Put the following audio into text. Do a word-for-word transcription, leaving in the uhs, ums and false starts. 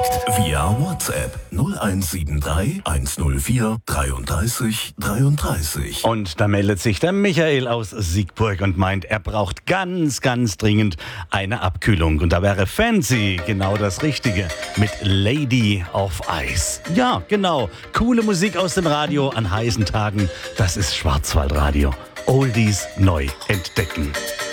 via WhatsApp null eins sieben drei eins null vier dreiunddreißig dreiunddreißig. Und da meldet sich der Michael aus Siegburg und meint, er braucht ganz, ganz dringend eine Abkühlung. Und da wäre Fancy genau das Richtige mit Lady of Ice. Ja, genau. Coole Musik aus dem Radio an heißen Tagen. Das ist Schwarzwaldradio. Oldies neu entdecken.